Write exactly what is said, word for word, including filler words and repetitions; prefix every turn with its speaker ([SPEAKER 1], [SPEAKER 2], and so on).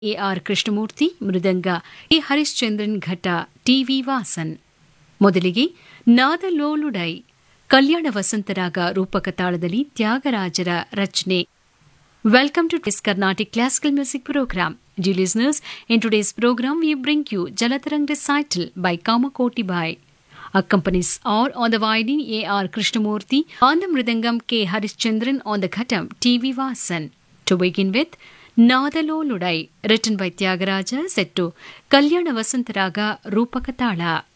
[SPEAKER 1] A R Krishnamurthy mridanga, A Harishchandran ಘಟ, TV Vasan. ಮೊದಲಿಗೆ ನಾದಲೋಲುಡೈ ಕಲ್ಯಾಣ ವಸಂತರಾಗ ರೂಪಕ ತಾಳದಲ್ಲಿ ತ್ಯಾಗರಾಜರ ರಚನೆ. Welcome to this Carnatic Classical Music Program. Dear listeners, in today's program we bring you Jalatarang Recital by Kamakoti Bai. Accompanies are on the violin A R Krishnamurti, on the mridangam K Harishchandran, on the ghatam T V Vasan. To begin with, Nadaloludai, written by Tyagaraja, set to Kalyana Vasantaraga Rupakatala.